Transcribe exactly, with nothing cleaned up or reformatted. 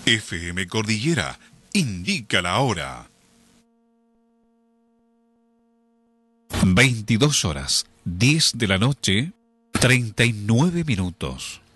F M Cordillera indica la hora. veintidós horas, diez de la noche, treinta y nueve minutos.